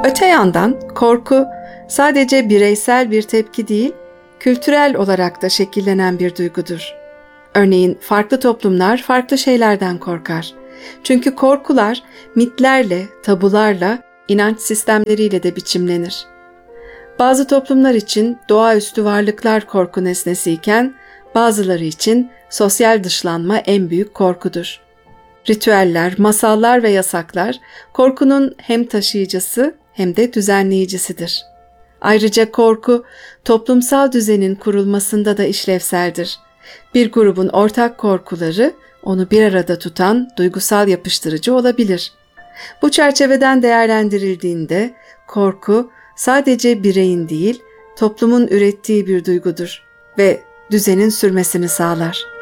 Öte yandan korku sadece bireysel bir tepki değil, kültürel olarak da şekillenen bir duygudur. Örneğin farklı toplumlar farklı şeylerden korkar. Çünkü korkular mitlerle, tabularla, inanç sistemleriyle de biçimlenir. Bazı toplumlar için doğaüstü varlıklar korku nesnesiyken, bazıları için sosyal dışlanma en büyük korkudur. Ritüeller, masallar ve yasaklar korkunun hem taşıyıcısı hem de düzenleyicisidir. Ayrıca korku, toplumsal düzenin kurulmasında da işlevseldir. Bir grubun ortak korkuları onu bir arada tutan duygusal yapıştırıcı olabilir. Bu çerçeveden değerlendirildiğinde korku sadece bireyin değil, toplumun ürettiği bir duygudur ve düzenin sürmesini sağlar.